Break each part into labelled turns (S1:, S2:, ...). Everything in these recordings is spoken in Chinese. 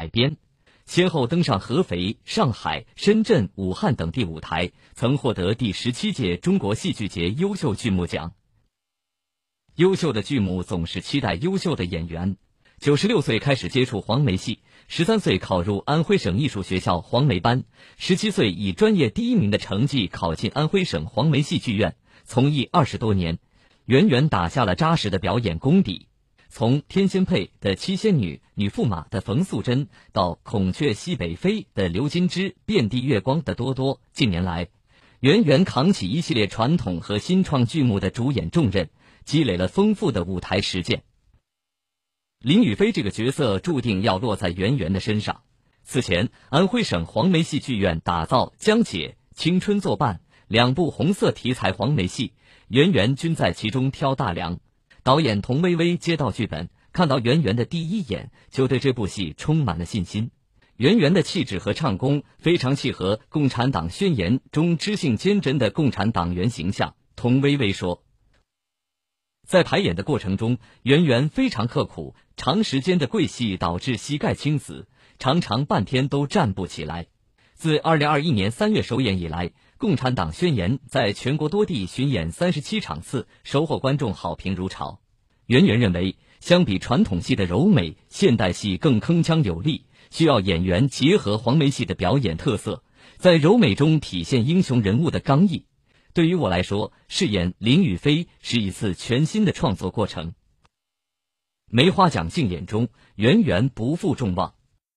S1: 改编，先后登上合肥、上海、深圳、武汉等地舞台，曾获得第17届中国戏剧节优秀剧目奖。优秀的剧目总是期待优秀的演员。96岁开始接触黄梅戏，13岁考入安徽省艺术学校黄梅班，17岁以专业第1名的成绩考进安徽省黄梅戏剧院，从艺20多年，远远打下了扎实的表演功底。从天仙配的七仙女、女驸马的冯素珍，到孔雀西北飞的刘金枝、遍地月光的多多，近年来，远远扛起一系列传统和新创剧目的主演重任，积累了丰富的舞台实践。林雨飞这个角色注定要落在圆圆的身上。此前，安徽省黄梅戏剧院打造《江姐》《青春作伴》2部红色题材黄梅戏，圆圆均在其中挑大梁。导演童薇薇接到剧本，看到圆圆的第一眼，就对这部戏充满了信心。圆圆的气质和唱功非常契合《共产党宣言》中知性坚贞的共产党员形象。童薇薇说，在排演的过程中，圆圆非常刻苦，长时间的跪戏导致膝盖青紫，常常半天都站不起来。自2021年3月首演以来，《共产党宣言》在全国多地巡演37场次，收获观众好评如潮。圆圆认为，相比传统戏的柔美，现代戏更铿锵有力，需要演员结合黄梅戏的表演特色，在柔美中体现英雄人物的刚毅。对于我来说，饰演林雨飞是一次全新的创作过程。梅花奖竞演中，圆圆不负众望。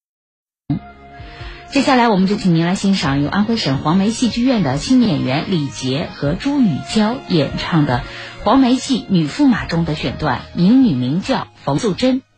S2: 接下来我们就请您来欣赏由安徽省黄梅戏剧院的青年演员李杰和朱雨娇演唱的黄梅戏《女驸马》中的选段，名女名叫冯素珍。